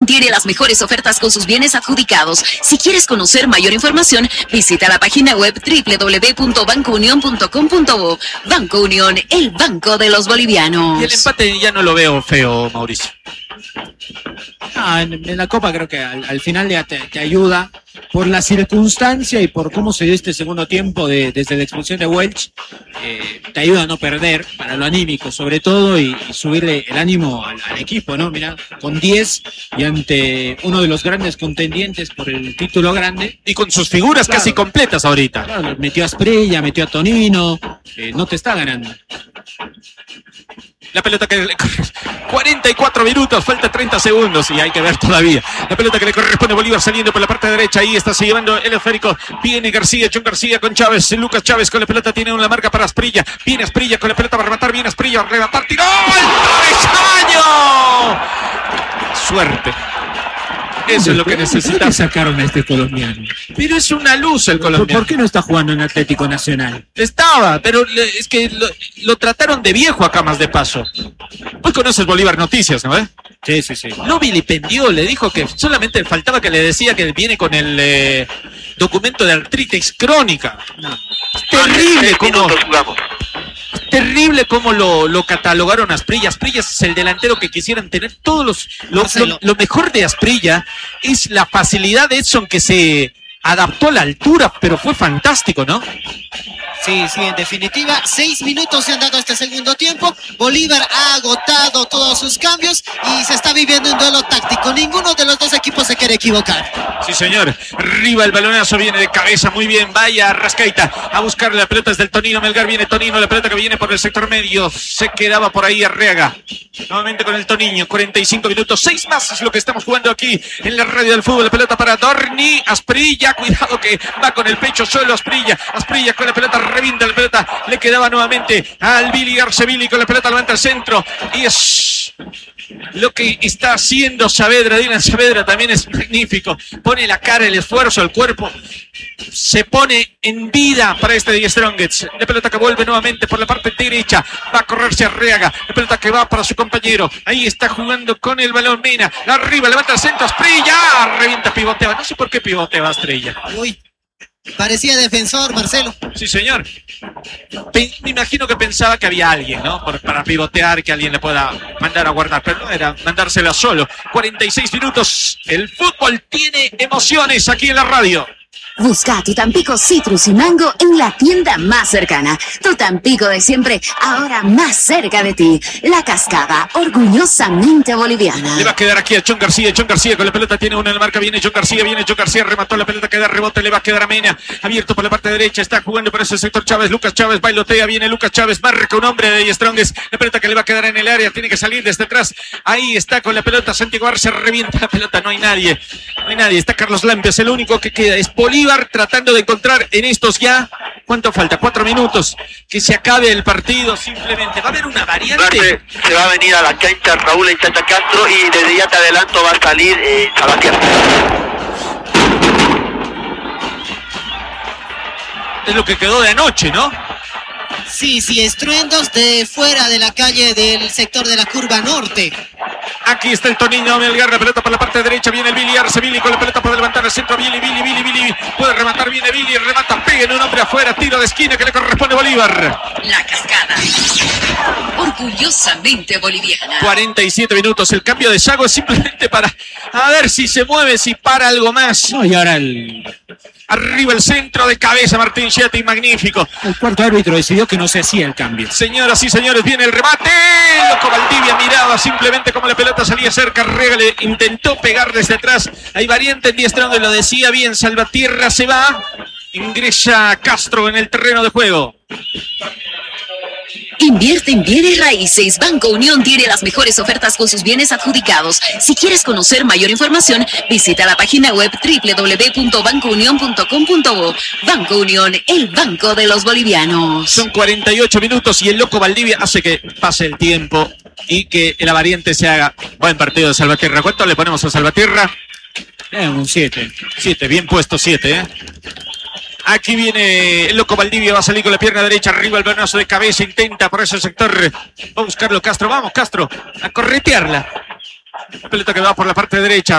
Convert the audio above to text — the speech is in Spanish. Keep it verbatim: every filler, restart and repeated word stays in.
tiene las mejores ofertas con sus bienes adjudicados. Si quieres conocer mayor información, visita la página web doble u doble u doble u punto banco unión punto com punto bo. Banco Unión, el banco de los bolivianos. Y el empate ya no lo veo feo, Mauricio. Ah, en, en la Copa creo que al, al final ya te, te ayuda por la circunstancia y por cómo se dio este segundo tiempo de, desde la expulsión de Welch. Eh, te ayuda a no perder para lo anímico sobre todo y, y subirle el ánimo al, al equipo, ¿no? Mira, con diez y ante uno de los grandes contendientes por el título grande. Y con sus figuras claro, casi completas ahorita. Claro, metió a Asprilla, metió a Tonino, eh, no te está ganando. La pelota que le corre, cuarenta y cuatro minutos, falta treinta segundos y hay que ver todavía. La pelota que le corresponde a Bolívar saliendo por la parte derecha, ahí está se llevando el esférico. Viene García, John García con Chávez, Lucas Chávez con la pelota, tiene una marca para Asprilla. Viene Asprilla con la pelota para rematar, viene Asprilla para rematar, tiró el travesaño. Suerte. Eso es lo que necesita. ¿Por qué sacaron a este colombiano? Pero es una luz el colombiano. ¿Por qué no está jugando en Atlético Nacional? Estaba, pero es que lo, lo trataron de viejo acá más de paso. Vos conoces Bolívar Noticias, ¿no? ¿Eh? Sí, sí, sí. Lo vilipendió, le dijo que solamente faltaba que le decía que viene con el eh, documento de artritis crónica. No. Es terrible cómo... Terrible cómo lo, lo catalogaron a Asprilla. Asprilla es el delantero que quisieran tener todos los... Lo, lo, lo mejor de Asprilla es la facilidad de Edson que se adaptó a la altura, pero fue fantástico, ¿no? Sí, sí, en definitiva, seis minutos se han dado este segundo tiempo. Bolívar ha agotado todos sus cambios y se está viviendo un duelo táctico. Ninguno de los dos equipos se quiere equivocar. Sí, señor. Arriba el balonazo, viene de cabeza, muy bien. Vaya Rascaita a buscar la pelota desde el Tonino Melgar. Viene Tonino, la pelota que viene por el sector medio. Se quedaba por ahí Arriaga. Nuevamente con el Toniño, cuarenta y cinco minutos. seis más es lo que estamos jugando aquí en la radio del fútbol. La pelota para Dorni. Asprilla, cuidado que va con el pecho solo Asprilla. Asprilla con la pelota, revienta la pelota. Le quedaba nuevamente al Billy Arcebili con la pelota, levanta el centro. Y es lo que está haciendo Saavedra. Dylan Saavedra también es magnífico. Pone la cara, el esfuerzo, el cuerpo. Se pone en vida para este Die Strongets. La pelota que vuelve nuevamente por la parte derecha. Va a correrse Arriaga. La pelota que va para su compañero. Ahí está jugando con el balón Mena. Arriba, levanta el centro. Asprilla. Revienta, pivotea. No sé por qué pivotea Estrella. Uy. Parecía defensor, Marcelo. Sí, señor. Pe- me imagino que pensaba que había alguien, ¿no? Por, para pivotear, que alguien le pueda mandar a guardar. Pero no era mandársela solo. cuarenta y seis minutos. El fútbol tiene emociones aquí en la radio. Busca tu Tampico Citrus y Mango en la tienda más cercana. Tu Tampico de siempre, ahora más cerca de ti. La Cascada, orgullosamente boliviana. Le va a quedar aquí a John García. John García con la pelota tiene una en la marca. Viene John García, viene John García. Remató la pelota, queda rebote. Le va a quedar a Mena. Abierto por la parte derecha. Está jugando por ese sector Chávez. Lucas Chávez bailotea. Viene Lucas Chávez. Marca un hombre de Die Strongest. La pelota que le va a quedar en el área. Tiene que salir desde atrás. Ahí está con la pelota. Santiago Arce revienta la pelota. No hay nadie. No hay nadie. Está Carlos Lampias. El único que queda es Bolívar tratando de encontrar en estos ya, ¿cuánto falta? Cuatro minutos, que se acabe el partido simplemente. Va a haber una variante. Se va a venir a la cancha Raúl Enchacha Castro y desde ya te adelanto va a salir eh, Salvatierra. Es lo que quedó de anoche, ¿no? Sí, sí, estruendos de fuera de la calle del sector de la curva norte. Aquí está el Tonino Melgar, la pelota por la parte derecha, viene el Billy Arce, Billy con la pelota para levantar el centro, Billy, Billy, Billy, Billy, puede rematar, viene Billy, remata, pega en un hombre afuera, tiro de esquina que le corresponde a Bolívar. La Cascada, orgullosamente boliviana. cuarenta y siete minutos, el cambio de Sago es simplemente para a ver si se mueve, si para algo más. No, y ahora el... Arriba el centro de cabeza, Martín Schiatti, magnífico. El cuarto árbitro decidió que no se hacía el cambio. Señoras y señores, viene el remate. Loco Valdivia miraba simplemente como la pelota salía cerca. Arriaga le intentó pegar desde atrás. Hay variante en Die Strongest, lo decía bien. Salvatierra se va. Ingresa Castro en el terreno de juego. Invierte en bienes raíces. Banco Unión tiene las mejores ofertas con sus bienes adjudicados. Si quieres conocer mayor información, visita la página web doble u doble u doble u punto banco unión punto com punto bo. Banco Unión, el banco de los bolivianos. Son cuarenta y ocho minutos y el Loco Valdivia hace que pase el tiempo y que la variante se haga. Buen partido de Salvatierra. ¿Cuánto le ponemos a Salvatierra? Eh, un siete. siete, bien puesto siete, ¿eh? Aquí viene el Loco Valdivia, va a salir con la pierna derecha, arriba el balonazo de cabeza, intenta por ese sector, va a buscarlo Castro, vamos Castro, a corretearla. La pelota que va por la parte derecha.